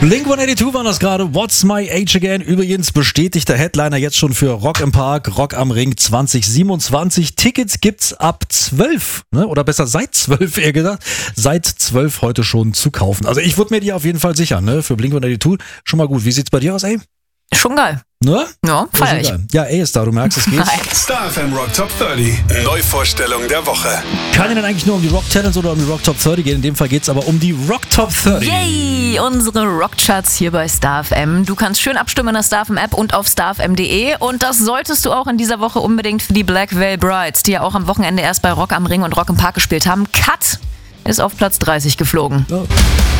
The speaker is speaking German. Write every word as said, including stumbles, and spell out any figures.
Blink hundertzweiundachtzig war das gerade. What's My Age Again? Übrigens bestätigt der Headliner jetzt schon für Rock im Park, Rock am Ring zwanzig siebenundzwanzig. Tickets gibt's ab zwölf, ne? Oder besser seit zwölf, eher gesagt. Seit zwölf heute schon zu kaufen. Also ich würde mir die auf jeden Fall sichern, ne? Für Blink hundertzweiundachtzig. Schon mal gut. Wie sieht's bei dir aus, ey? Schon geil. Ne? Ja, feier ich. Ja, ey ist da, du merkst, es geht. Star F M Rock Top dreißig. Neuvorstellung der Woche. Kann ja dann eigentlich nur um die Rock Talents oder um die Rock Top dreißig gehen. In dem Fall geht's aber um die Rock Top dreißig. Yay, unsere Rockcharts hier bei Star F M. Du kannst schön abstimmen in der Star F M App und auf star f m punkt de. Und das solltest du auch in dieser Woche unbedingt für die Black Veil Brides, die ja auch am Wochenende erst bei Rock am Ring und Rock im Park gespielt haben. Cut ist auf Platz dreißig geflogen. Oh.